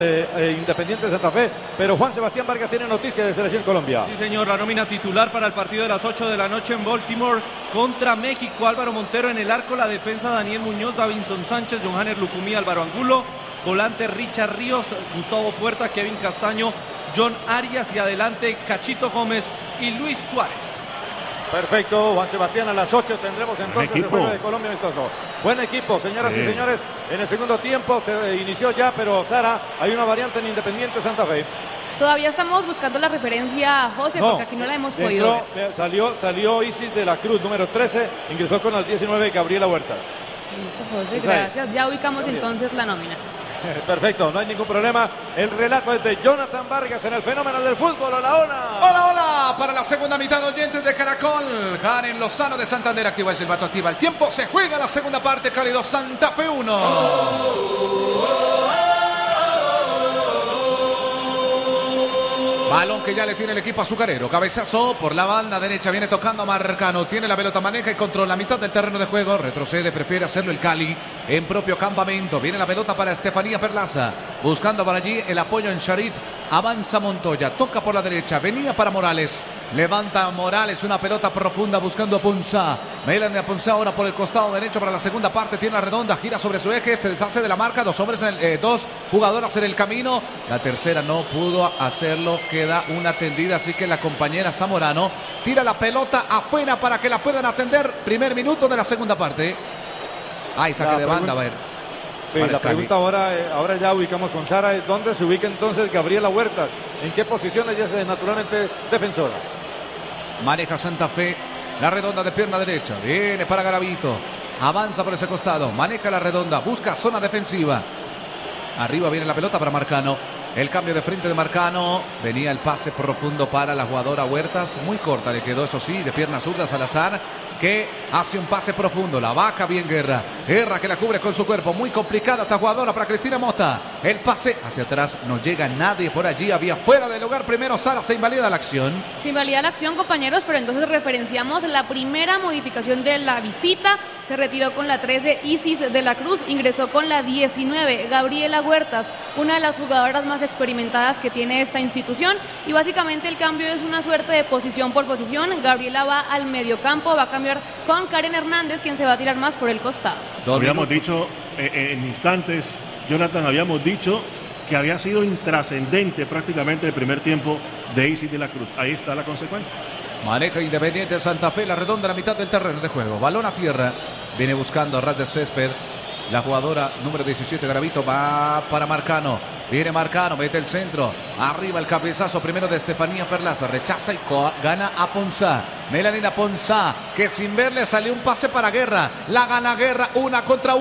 Independiente Santa Fe, pero Juan Sebastián Vargas tiene noticias de Selección Colombia. Sí, señor, la nómina titular para el partido de las 8 de la noche en Baltimore contra México: Álvaro Montero en el arco, la defensa Daniel Muñoz, Davinson Sánchez, Johanner Lucumí, Álvaro Angulo, volante Richard Ríos, Gustavo Puerta, Kevin Castaño, John Arias y adelante Cachito Gómez y Luis Suárez. Perfecto, Juan Sebastián, a las 8 tendremos entonces el juego de Colombia amistoso. Buen equipo, señoras y señores. En el segundo tiempo se inició ya, pero Sara, hay una variante en Independiente Santa Fe. Todavía estamos buscando la referencia, José, porque aquí no la hemos podido ver. Salió Isis de la Cruz, número 13, ingresó con el 19 Gabriela Huertas. Listo, José, gracias. Ya ubicamos entonces la nómina. Perfecto, no hay ningún problema. El relato es de Jonathan Vargas en el fenómeno del fútbol. Hola, hola. Hola, hola. Para la segunda mitad, oyentes de Caracol. Karen Lozano de Santander activa el silbato, activa el tiempo. Se juega la segunda parte. Cali 2, Santa Fe 1. Balón que ya le tiene el equipo azucarero. Cabezazo por la banda derecha. Viene tocando Marcano. Tiene la pelota, maneja y controla la mitad del terreno de juego. Retrocede, prefiere hacerlo el Cali en propio campamento. Viene la pelota para Estefanía Perlaza. Buscando por allí el apoyo en Charit. Avanza Montoya. Toca por la derecha. Venía para Morales. Levanta Morales. Una pelota profunda buscando a Ponzá. Melanie a Ponzá ahora por el costado derecho para la segunda parte. Tiene la redonda. Gira sobre su eje. Se deshace de la marca. Dos jugadoras en el camino. La tercera no pudo hacerlo. Queda una tendida. Así que la compañera Zamorano tira la pelota afuera para que la puedan atender. Primer minuto de la segunda parte. Ahí saque de banda. A ver. Sí, la pregunta ahora ya ubicamos con Sara, es dónde se ubica entonces Gabriela Huertas, en qué posición ella es naturalmente defensora. Maneja Santa Fe, la redonda de pierna derecha, viene para Garavito, avanza por ese costado, maneja la redonda, busca zona defensiva, arriba viene la pelota para Marcano, el cambio de frente de Marcano, venía el pase profundo para la jugadora Huertas, muy corta le quedó, eso sí, de pierna zurda Salazar, que hace un pase profundo, la baja bien Guerra que la cubre con su cuerpo, muy complicada esta jugadora para Cristina Mota, el pase hacia atrás, no llega nadie por allí, había fuera de lugar, primero Sara, se invalida la acción. Se invalida la acción, compañeros, pero entonces referenciamos la primera modificación de la visita, se retiró con la 13 Isis de la Cruz, ingresó con la 19 Gabriela Huertas, una de las jugadoras más experimentadas que tiene esta institución, y básicamente el cambio es una suerte de posición por posición. Gabriela va al mediocampo, va a cambiar con Karen Hernández, quien se va a tirar más por el costado. Habíamos dicho en instantes, Jonathan, habíamos dicho que había sido intrascendente prácticamente el primer tiempo de Isis de la Cruz. Ahí está la consecuencia. Maneja Independiente Santa Fe, la redonda a la mitad del terreno de juego, balón a tierra, viene buscando a ras de césped. La jugadora número 17, Garavito, va para Marcano. Viene Marcano, mete el centro. Arriba el cabezazo primero de Estefanía Perlaza. Rechaza y gana a Ponzá. Melanina Ponzá, que sin verle salió un pase para Guerra. La gana Guerra, una contra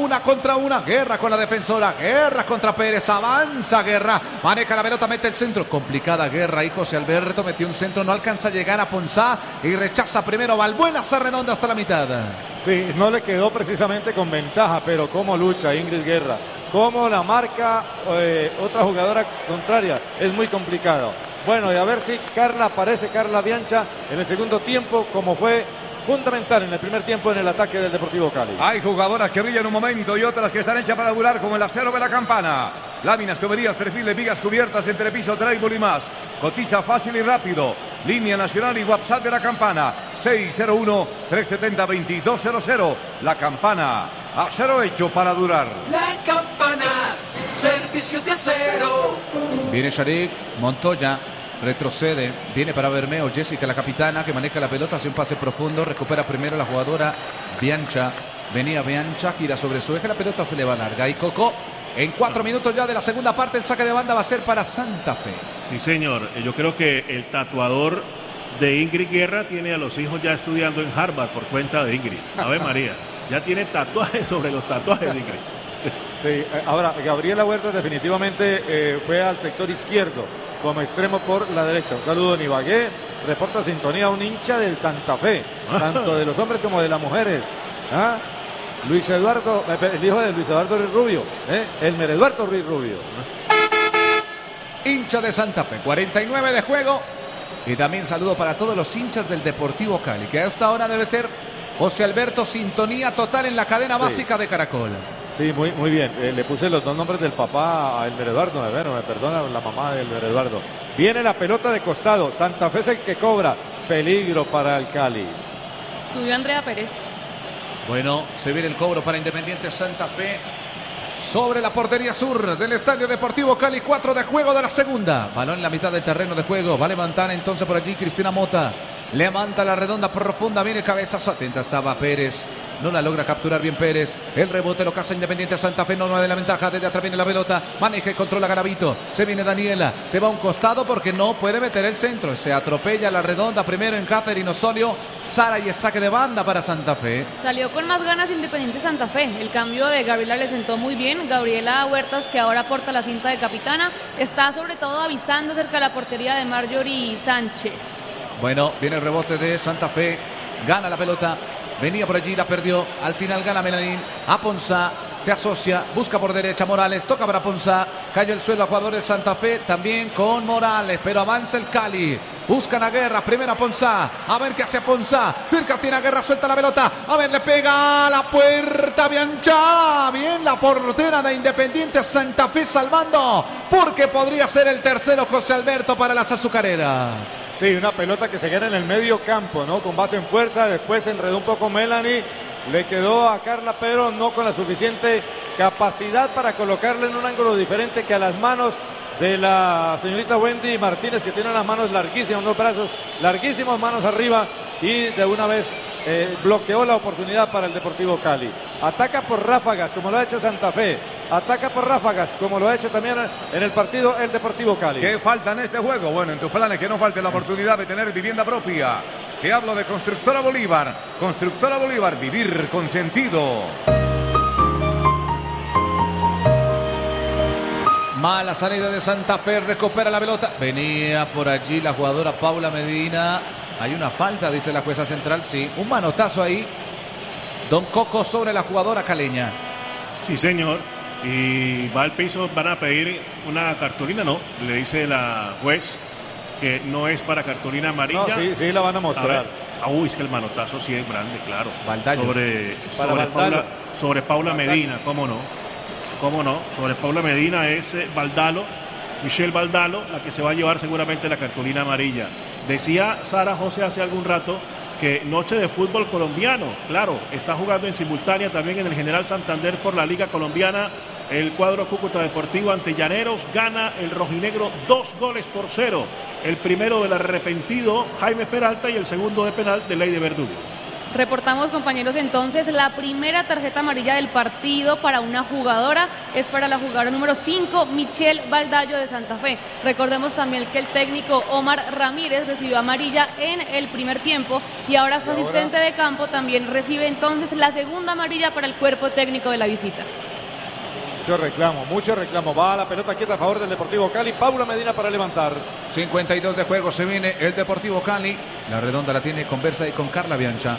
una. Guerra con la defensora. Guerra contra Pérez. Avanza Guerra. Maneja la pelota, mete el centro. Complicada Guerra. Y José Alberto metió un centro. No alcanza a llegar a Ponzá. Y rechaza primero Valbuena. Se redonda hasta la mitad. Sí, no le quedó precisamente con ventaja, pero cómo lucha Ingrid Guerra, cómo la marca otra jugadora contraria, es muy complicado. Bueno, y a ver si aparece Carla Biancha en el segundo tiempo, como fue fundamental en el primer tiempo en el ataque del Deportivo Cali. Hay jugadoras que brillan un momento y otras que están hechas para durar, como el acero de la Campana. Láminas, tuberías, perfil de vigas cubiertas en telepiso, trébol y más. Cotiza fácil y rápido. Línea nacional y WhatsApp de la Campana. 601-370-2200. La Campana. Acero hecho para durar. La Campana. Servicio de acero. Viene Sharik, Montoya. Retrocede, viene para Bermeo, Jessica, la capitana, que maneja la pelota, hace un pase profundo, recupera primero la jugadora Biancha, venía Biancha, gira sobre su eje, la pelota se le va larga y Coco, en 4 minutos ya de la segunda parte, el saque de banda va a ser para Santa Fe. Sí, señor, yo creo que el tatuador de Ingrid Guerra tiene a los hijos ya estudiando en Harvard por cuenta de Ingrid. Ave María, ya tiene tatuajes sobre los tatuajes de Ingrid. Sí, ahora Gabriela Huertas definitivamente fue al sector izquierdo como extremo por la derecha. Un saludo en Ibagué, reporta sintonía un hincha del Santa Fe, tanto de los hombres como de las mujeres. Luis Eduardo, el hijo de Luis Eduardo Ruiz Rubio, Elmer Eduardo Ruiz Rubio. Hincha de Santa Fe, 49 de juego. Y también saludo para todos los hinchas del Deportivo Cali, que a esta hora debe ser José Alberto, sintonía total en la cadena básica de Caracol. Sí, muy bien. Le puse los dos nombres del papá a Elmer Eduardo. Me perdona la mamá de Elmer Eduardo. Viene la pelota de costado. Santa Fe es el que cobra. Peligro para el Cali. Subió Andrea Pérez. Bueno, se viene el cobro para Independiente Santa Fe. Sobre la portería sur del Estadio Deportivo Cali, 4 de juego de la segunda. Balón en la mitad del terreno de juego. Va a levantar entonces por allí Cristina Mota. Levanta la redonda profunda, viene cabezazo. Atenta estaba Pérez. No la logra capturar bien Pérez. El rebote lo caza Independiente Santa Fe. No de la ventaja. Desde atrás viene la pelota. Maneja y controla Garavito. Se viene Daniela. Se va a un costado porque no puede meter el centro. Se atropella la redonda. Primero en Catherine Osorio. Sara y el saque de banda para Santa Fe. Salió con más ganas Independiente Santa Fe. El cambio de Gabriela le sentó muy bien. Gabriela Huertas, que ahora porta la cinta de capitana, está sobre todo avisando cerca de la portería de Marjorie Sánchez. Bueno, viene el rebote de Santa Fe. Gana la pelota. Venía por allí, la perdió. Al final gana Melanín. A Ponzá. Se asocia. Busca por derecha Morales. Toca para Ponzá. Cayó el suelo a jugadores de Santa Fe. También con Morales. Pero avanza el Cali. Buscan a Guerra. Primera Ponzá. A ver qué hace Ponzá. Cerca tiene a Guerra. Suelta la pelota. A ver, le pega a la puerta Biancha. Bien la portera de Independiente Santa Fe salvando. Porque podría ser el tercero José Alberto para las azucareras. Sí, una pelota que se queda en el medio campo, ¿no? Con base en fuerza, después se enredó un poco Melanie, le quedó a Carla Pedro no con la suficiente capacidad para colocarle en un ángulo diferente que a las manos de la señorita Wendy Martínez, que tiene las manos larguísimas, unos brazos larguísimos, manos arriba, y de una vez bloqueó la oportunidad para el Deportivo Cali. Ataca por ráfagas, como lo ha hecho Santa Fe. Ataca por ráfagas, como lo ha hecho también en el partido el Deportivo Cali. ¿Qué falta en este juego? Bueno, en tus planes que no falte la oportunidad de tener vivienda propia. Te hablo de Constructora Bolívar. Constructora Bolívar, vivir con sentido. Mala salida de Santa Fe, recupera la pelota. Venía por allí la jugadora Paula Medina. Hay una falta, dice la jueza central, sí. Un manotazo ahí. Don Coco sobre la jugadora caleña. Sí, señor. Y va al piso, van a pedir una cartulina, no. Le dice la juez que no es para cartulina amarilla. No, sí la van a mostrar. Uy, es que el manotazo sí es grande, claro. Baldaño. Sobre Paula Medina, ¿cómo no? ¿Cómo no? Sobre Paula Medina es Baldalo, Michelle Baldalo, la que se va a llevar seguramente la cartulina amarilla. Decía Sara José hace algún rato que noche de fútbol colombiano, claro, está jugando en simultánea también en el General Santander por la Liga Colombiana. El cuadro Cúcuta Deportivo ante Llaneros gana el rojinegro 2-0. El primero del arrepentido Jaime Peralta y el segundo de penal de Ley de Verdugo. Reportamos, compañeros, entonces la primera tarjeta amarilla del partido para una jugadora es para la jugadora número 5, Michelle Baldallo de Santa Fe. Recordemos también que el técnico Omar Ramírez recibió amarilla en el primer tiempo y ahora su asistente de campo también recibe entonces la segunda amarilla para el cuerpo técnico de la visita. Mucho reclamo. Va la pelota quieta a favor del Deportivo Cali. Paula Medina para levantar. 52 de juego, se viene el Deportivo Cali. La redonda la tiene con Versa y con Carla Biancha.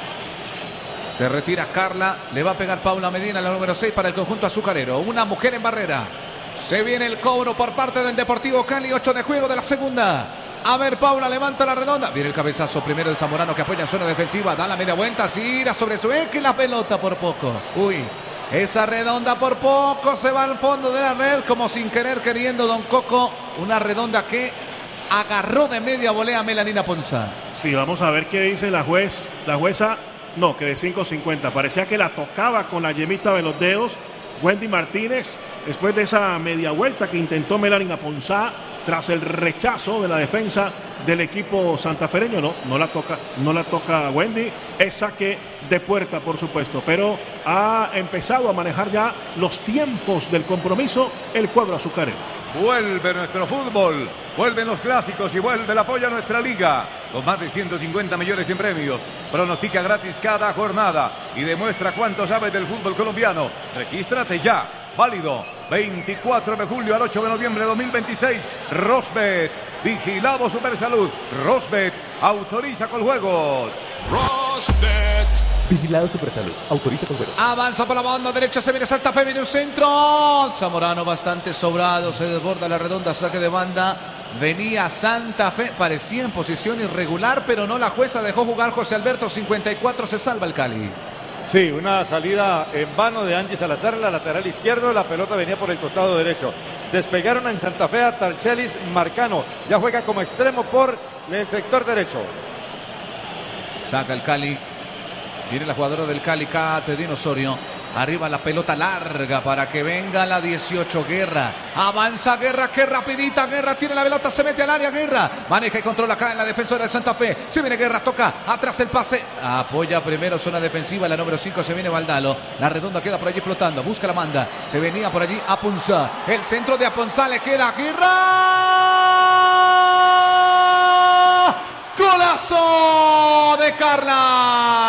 Se retira Carla, le va a pegar Paula Medina, la número 6 para el conjunto azucarero. Una mujer en barrera. Se viene el cobro por parte del Deportivo Cali, 8 de juego de la segunda. A ver, Paula levanta la redonda. Viene el cabezazo primero de Zamorano que apoya en zona defensiva. Da la media vuelta, gira sobre su eje la pelota por poco. Uy, esa redonda por poco se va al fondo de la red como sin querer queriendo Don Coco. Una redonda que agarró de media volea a Melanina Ponzá. Sí, vamos a ver qué dice la jueza. No, que de 5.50. Parecía que la tocaba con la yemita de los dedos Wendy Martínez después de esa media vuelta que intentó Melanina Ponzá tras el rechazo de la defensa del equipo santafereño. No la toca Wendy. Es saque de puerta, por supuesto, pero ha empezado a manejar ya los tiempos del compromiso el cuadro azucarero. Vuelve nuestro fútbol, vuelven los clásicos y vuelve el apoyo a nuestra liga. Con más de 150 millones en premios. Pronostica gratis cada jornada y demuestra cuánto sabes del fútbol colombiano. Regístrate ya. Válido 24 de julio al 8 de noviembre de 2026. Rosbet, vigilado Supersalud. Rosbet, autoriza con juegos. Rosbet. Vigilado Supersalud, autoriza con juegos. Avanza por la banda derecha, se viene Santa Fe, viene un centro. Zamorano bastante sobrado, se desborda la redonda, saque de banda. Venía Santa Fe, parecía en posición irregular, pero no, la jueza dejó jugar José Alberto, 54, se salva el Cali. Sí, una salida en vano de Angie Salazar, la lateral izquierdo, la pelota venía por el costado derecho. Despegaron en Santa Fe a Tarchelis Marcano, ya juega como extremo por el sector derecho. Saca el Cali, viene la jugadora del Cali, Caterina Osorio. Arriba la pelota larga para que venga la 18, Guerra. Avanza Guerra, qué rapidita Guerra, tiene la pelota, se mete al área Guerra. Maneja y controla acá en la defensora de Santa Fe. Se viene Guerra, toca, atrás el pase. Apoya primero zona defensiva, la número 5 se viene Valdalo. La redonda queda por allí flotando, busca la manda. Se venía por allí Apunzá. El centro de Apunzá le queda Guerra. ¡Golazo de Carla!